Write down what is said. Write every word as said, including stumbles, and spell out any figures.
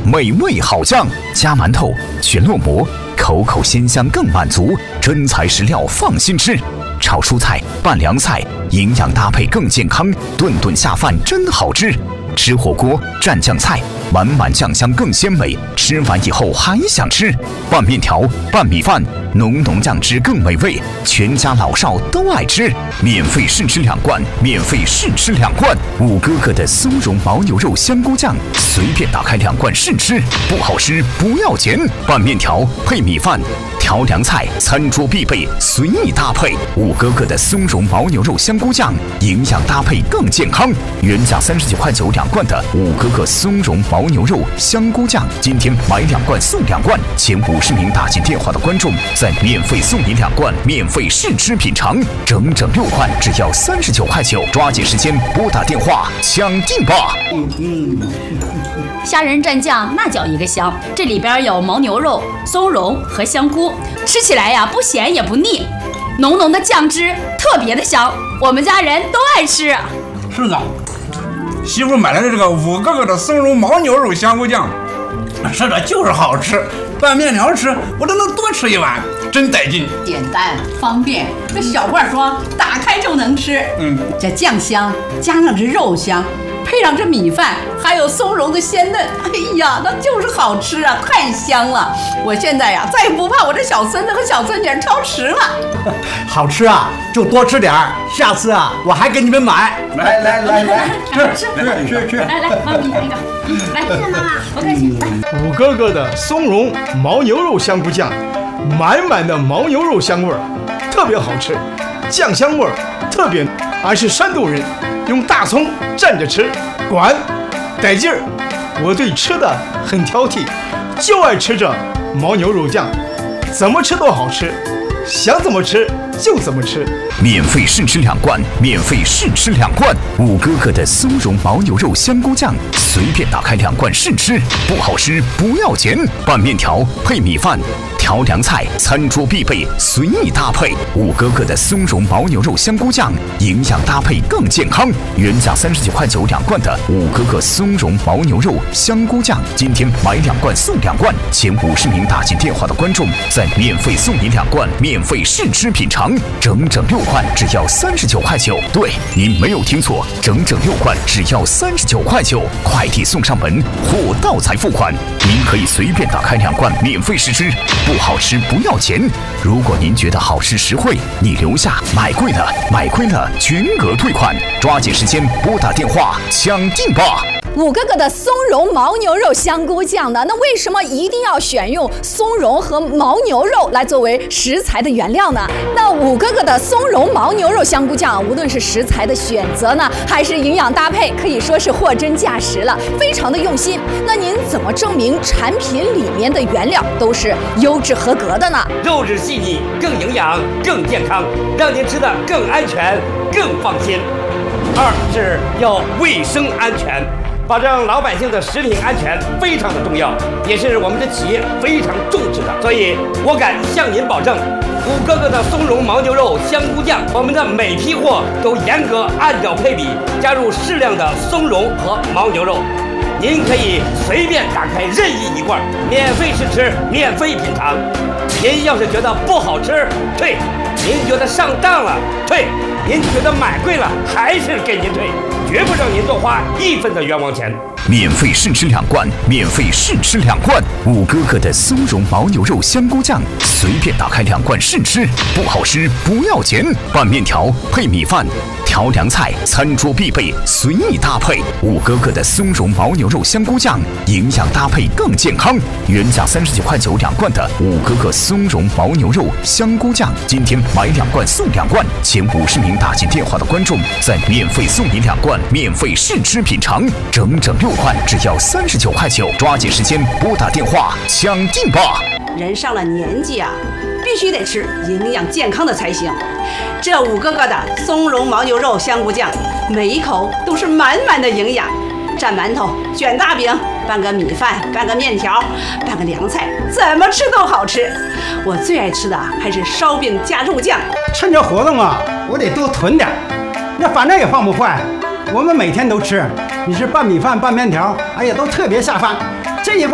美味好酱，加馒头，全落馍，口口鲜香更满足，真材实料放心吃。炒蔬菜、拌凉菜，营养搭配更健康，顿顿下饭真好吃。吃火锅蘸酱菜，满满酱香更鲜美，吃完以后还想吃。拌面条、拌米饭，浓浓酱汁更美味，全家老少都爱吃。免费试吃两罐，免费试吃两罐。五哥哥的松茸牦牛肉香菇酱，随便打开两罐试吃，不好吃不要钱。拌面条配米饭，调凉菜，餐桌必备，随意搭配。五哥哥的松茸牦牛肉香菇酱，营养搭配更健康。原价三十九块九两罐的五哥哥松茸牦牛肉香菇酱，今天买两罐送两罐，前五十名打进电话的观众再免费送你两罐，免费试吃品尝，整整六罐，只要三十九块九，抓紧时间拨打电话抢订吧。 嗯嗯， 虾仁蘸酱那叫一个香，这里边有牦牛肉、松茸和香菇，吃起来呀不咸也不腻，浓浓的酱汁特别的香，我们家人都爱吃。 是的，媳妇买来的这个五哥哥的松茸牦牛肉香菇酱，说的就是好吃，拌面条吃我都能多吃一碗，真带劲。 简单方便，这小罐装，打开就能吃。嗯，这酱香加上这肉香，配上这米饭，还有松茸的鲜嫩，哎呀，那就是好吃啊，太香了！我现在呀，再也不怕我这小孙子和小孙女超时了。 好吃啊，就多吃点儿，下次啊，我还给你们买。 来来来来，吃吃吃吃，来来，妈咪那个，来，谢谢妈妈，不客气。 五哥哥的松茸牦牛肉香菇酱，满满的牦牛肉香味儿，特别好吃，酱香味儿特别。俺是山东人，用大葱蘸着吃，管带劲儿。我对吃的很挑剔，就爱吃这牦牛肉酱，怎么吃都好吃，想怎么吃就怎么吃。 免费试吃两罐，免费试吃两罐。五哥哥的松茸牦牛肉香菇酱，随便打开两罐试吃，不好吃不要钱。拌面条配米饭，调凉菜，餐桌必备，随意搭配。五哥哥的松茸牦牛肉香菇酱，营养搭配更健康。原价三十九块九两罐的五哥哥松茸牦牛肉香菇酱，今天买两罐送两罐，前五十名打进电话的观众再免费送你两罐，免费试吃品尝，整整六罐，只要三十九块九。对，您没有听错，整整六罐，只要三十九块九，快递送上门，货到才付款。您可以随便打开两罐免费试吃，不好吃不要钱。如果您觉得好吃实惠，你留下；买贵了买亏了全额退款。抓紧时间拨打电话抢订吧。 五哥哥的松茸牦牛肉香菇酱呢？那为什么一定要选用松茸和牦牛肉来作为食材的原料呢？那五哥哥的松茸牦牛肉香菇酱，无论是食材的选择呢，还是营养搭配，可以说是货真价实了，非常的用心。那您怎么证明产品里面的原料都是优质合格的呢？ 肉质细腻，更营养，更健康，让您吃得更安全、更放心。二是要卫生安全。保证老百姓的食品安全非常的重要，也是我们的企业非常重视的。所以我敢向您保证，五哥哥的松茸牦牛肉香菇酱，我们的每批货都严格按照配比加入适量的松茸和牦牛肉。您可以随便打开任意一罐，免费试吃，免费品尝。您要是觉得不好吃，退；您觉得上当了，退；您觉得买贵了，还是给您退，绝不让您多花一分的冤枉钱。 免费试吃两罐，免费试吃两罐。五哥哥的松茸牦牛肉香菇酱，随便打开两罐试吃，不好吃不要钱。拌面条配米饭，调凉菜，餐桌必备，随意搭配。五哥哥的松茸牦牛肉香菇酱，营养搭配更健康。原价三十九块九两罐的五哥哥松茸牦牛肉香菇酱，今天买两罐送两罐，前五十名打进电话的观众再免费送你两罐，免费试吃品尝，整整六罐，只要三十九块九，抓紧时间拨打电话抢订吧。 人上了年纪啊，必须得吃营养健康的才行。这五哥哥的松茸牦牛肉香菇酱，每一口都是满满的营养。蘸馒头，卷大饼，拌个米饭，拌个面条，拌个凉菜，怎么吃都好吃。我最爱吃的还是烧饼加肉酱。 趁着活动啊，我得多囤点，那反正也放不坏，我们每天都吃。你是拌米饭、拌面条，哎呀，都特别下饭。